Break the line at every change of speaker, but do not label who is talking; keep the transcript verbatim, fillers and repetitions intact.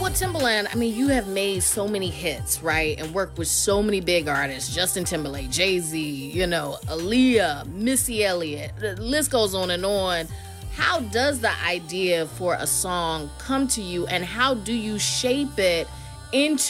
with Timbaland, I mean, you have made so many hits, right? And worked with so many big artists. Justin Timberlake, Jay-Z, you know, Aaliyah, Missy Elliott. The list goes on and on. How does the idea for a song come to you, and how do you shape it into